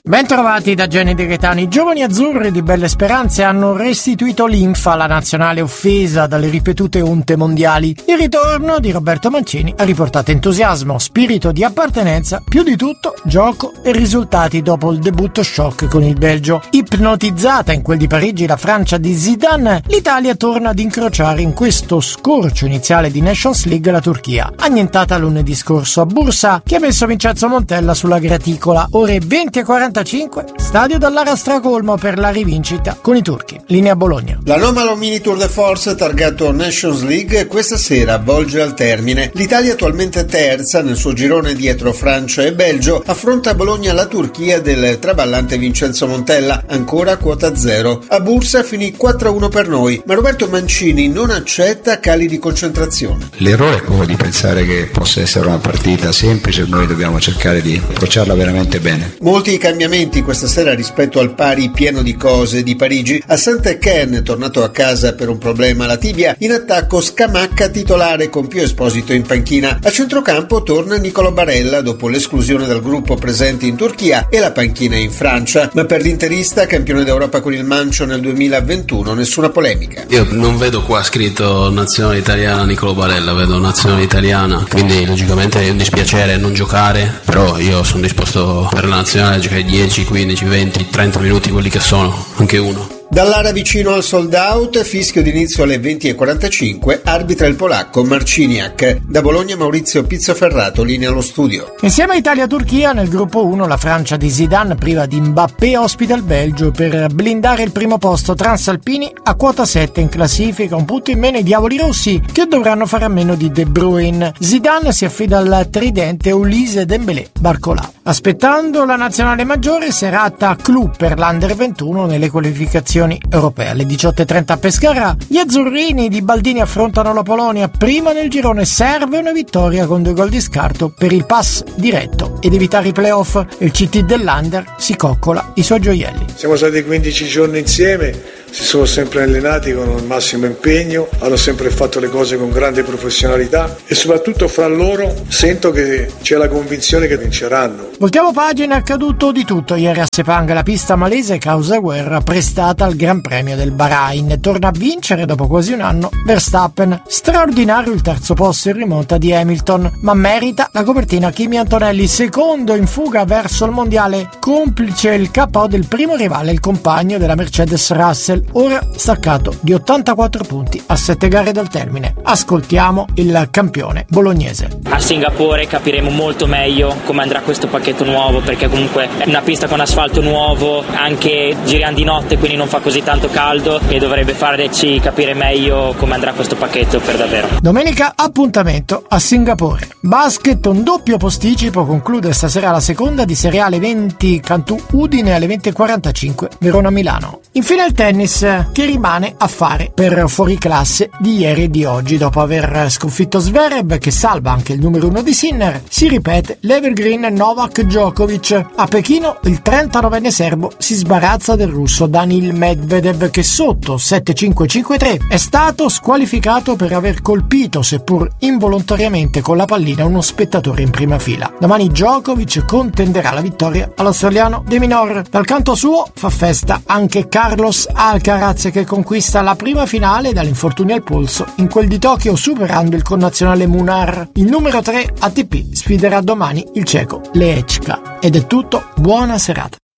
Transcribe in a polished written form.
Ben trovati da Gianni De Gaetani. I giovani azzurri di Belle Speranze hanno restituito linfa alla nazionale offesa dalle ripetute onte mondiali. Il ritorno di Roberto Mancini ha riportato entusiasmo, spirito di appartenenza, più di tutto gioco e risultati dopo il debutto shock con il Belgio. Ipnotizzata in quel di Parigi la Francia di Zidane, l'Italia torna ad incrociare in questo scorcio iniziale di Nations League la Turchia, annientata lunedì scorso a Bursa, che ha messo Vincenzo Montella sulla graticola. Ore 20:45, stadio dall'Ara stracolmo per la rivincita con i turchi. Linea Bologna. L'anomalo mini Tour de Force targato Nations League questa sera volge al termine. L'Italia, attualmente terza nel suo girone dietro Francia e Belgio, affronta a Bologna la Turchia del traballante Vincenzo Montella, ancora quota zero. A Bursa finì 4-1 per noi, ma Roberto Mancini non accetta cali di concentrazione. L'errore è quello di pensare che possa essere una partita semplice, noi dobbiamo cercare di approcciarla veramente bene. Molti cambiamenti questa sera rispetto al pari pieno di cose di Parigi. Assente Ken, tornato a casa per un problema alla tibia, in attacco Scamacca titolare con Pio Esposito in panchina. A centrocampo torna Niccolò Barella dopo l'esclusione dal gruppo presente in Turchia e la panchina in Francia, ma per l'interista, campione d'Europa con il Mancio nel 2021, nessuna polemica. Io non vedo qua scritto nazionale italiana Niccolò Barella, vedo nazionale italiana, quindi logicamente è un dispiacere non giocare, però io sono disposto per la nazionale a giocare 10, 15, 20, 30 minuti, quelli che sono, anche uno. Dall'area vicino al sold out, fischio d'inizio alle 20:45, arbitra il polacco Marciniak. Da Bologna Maurizio Pizzoferrato, linea allo studio. Insieme a Italia-Turchia nel gruppo 1 la Francia di Zidane priva di Mbappé ospita il Belgio per blindare il primo posto. Transalpini a quota 7 in classifica, un punto in meno i diavoli rossi che dovranno fare a meno di De Bruyne. Zidane si affida al tridente Ulise Dembélé Barcola. Aspettando la nazionale maggiore, serata clou per l'Under 21 nelle qualificazioni europee. Alle 18:30 a Pescara gli azzurrini di Baldini affrontano la Polonia. Prima nel girone serve una vittoria con 2 gol di scarto per il pass diretto ed evitare i playoff. Il CT dell'Under si coccola i suoi gioielli. Siamo stati 15 giorni insieme, si sono sempre allenati con il massimo impegno, hanno sempre fatto le cose con grande professionalità e soprattutto fra loro sento che c'è la convinzione che vinceranno. Voltiamo pagina, è accaduto di tutto ieri a Sepang, la pista malese causa guerra prestata al Gran Premio del Bahrain. Torna a vincere dopo quasi un anno Verstappen. Straordinario il terzo posto in rimonta di Hamilton, ma merita la copertina Kimi Antonelli, secondo in fuga verso il mondiale, complice il KO del primo rivale, il compagno della Mercedes Russell, ora staccato di 84 punti a 7 gare dal termine. Ascoltiamo il campione bolognese. A Singapore capiremo molto meglio come andrà questo pacchetto nuovo, perché comunque è una pista con asfalto nuovo, anche giriamo di notte quindi non fa così tanto caldo e dovrebbe farci capire meglio come andrà questo pacchetto per davvero. Domenica appuntamento a Singapore. Basket, un doppio posticipo, conclude stasera la seconda di Serie A alle 20 Cantù Udine, alle 20:45 Verona Milano. Infine il tennis, che rimane a fare per fuoriclasse di ieri e di oggi. Dopo aver sconfitto Zverev, che salva anche il numero 1 di Sinner, si ripete l'Evergreen Novak Djokovic. A Pechino il 39enne serbo si sbarazza del russo Daniil Medvedev, che sotto 7-5-5-3 è stato squalificato per aver colpito, seppur involontariamente, con la pallina uno spettatore in prima fila. Domani Djokovic contenderà la vittoria all'australiano De Minaur. Dal canto suo fa festa anche Carlos Alcaraz, che conquista la prima finale dall'infortunio al polso in quel di Tokyo, superando il connazionale Munar. Il numero 3 ATP sfiderà domani il ceco Lehečka. Ed è tutto, buona serata.